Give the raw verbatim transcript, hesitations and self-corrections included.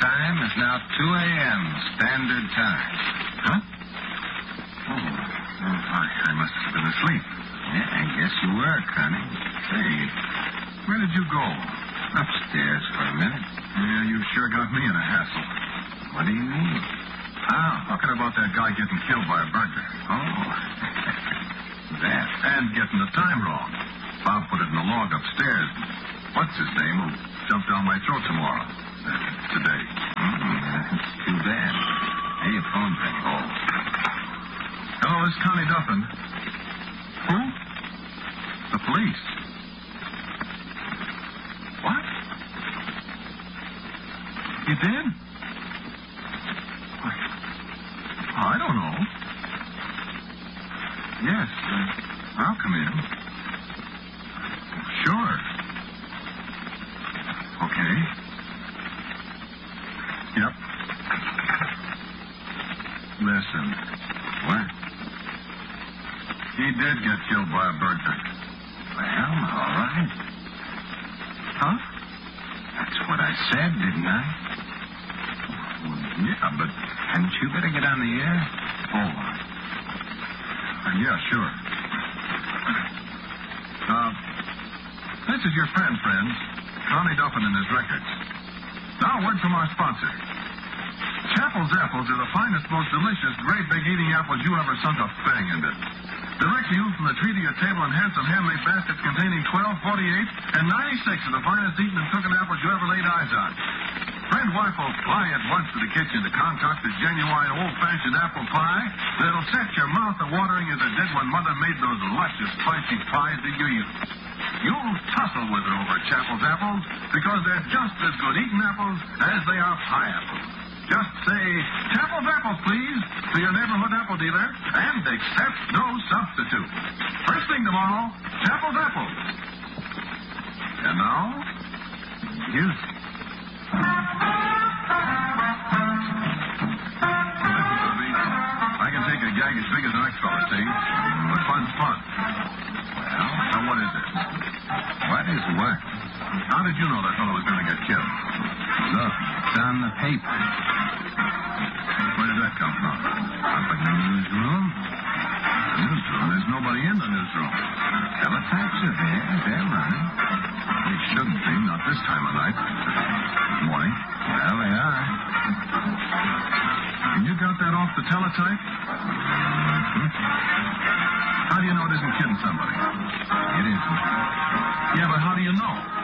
time is now two a.m. Standard Time. Huh? Oh, oh I, I must have been asleep. Yeah, I guess you were, Connie. Hey, where did you go? Upstairs for a minute. Yeah, you sure got me in a hassle. What do you mean? Ah, talking about that guy getting killed by a burglar. Oh, that. And getting the time wrong. Bob put it in the log upstairs. What's his name will jump down my throat tomorrow. Uh, today. Mm-hmm. That's too bad. Hey, your phone's ringing. Oh. Hello, this is Connie Duffin. Who? The police. What? You did? Why? Oh, I don't know. Yes, uh, I'll come in. Sure. Okay. Yep. Listen. What? He did get killed by a burglar. Well, all right. Huh? That's what I said, didn't I? Yeah, but... Hadn't you better get on the air? Oh. Uh, yeah, sure. Uh, this is your friend, friends. Connie Duffin and his records. Now, a word from our sponsor. Chappell's apples are the finest, most delicious, great big eating apples you ever sunk a fang into. Direct to you from the tree to your table in handsome handmade baskets containing twelve, forty-eight, and ninety-six of the finest eaten and cooking apples you ever laid eyes on. Friend wife will fly at once to the kitchen to concoct a genuine old-fashioned apple pie that'll set your mouth a-watering as it did when Mother made those luscious, spicy pies that you used. You'll tussle with her over Chappell's apples because they're just as good eating apples as they are pie apples. Just say, Chappell's apples, please, to your neighborhood apple dealer, and accept no substitute. First thing tomorrow, Chappell's apples. And now, music. I can take a gag as big as the next fella, see? But fun's fun. Well, now what is it? what is what? How did you know that fellow was going to get killed? Look, it's on the paper. Where did that come from? Up in the newsroom. The newsroom? There's nobody in the newsroom. Teletypes are there. They're running. They shouldn't be, not this time of night. Good morning. Well, they are. And you got that off the teletype? Mm-hmm. How do you know it isn't kidding somebody? It isn't. Yeah, but how do you know?